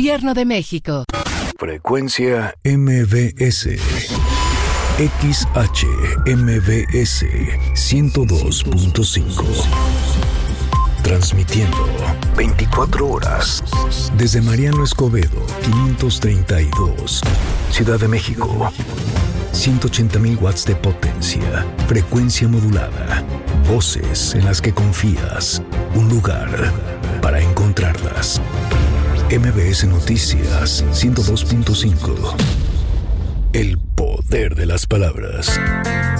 Gobierno de México. Frecuencia MBS. XHMBS 102.5. Transmitiendo 24 horas desde Mariano Escobedo 532, Ciudad de México. 180,000 watts de potencia, frecuencia modulada, voces en las que confías, un lugar para encontrarlas. MBS Noticias 102.5. El poder de las palabras.